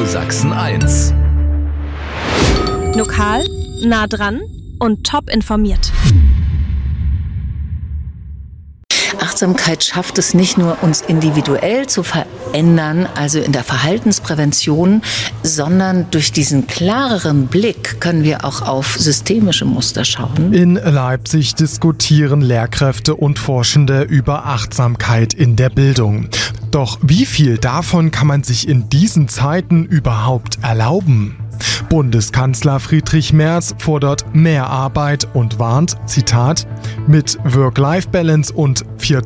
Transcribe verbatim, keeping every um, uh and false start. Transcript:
Sachsen eins. Lokal, nah dran und top informiert. Achtsamkeit schafft es nicht nur, uns individuell zu verändern, also in der Verhaltensprävention, sondern durch diesen klareren Blick können wir auch auf systemische Muster schauen. In Leipzig diskutieren Lehrkräfte und Forschende über Achtsamkeit in der Bildung. Doch wie viel davon kann man sich in diesen Zeiten überhaupt erlauben? Bundeskanzler Friedrich Merz fordert mehr Arbeit und warnt, Zitat, mit Work-Life-Balance und vier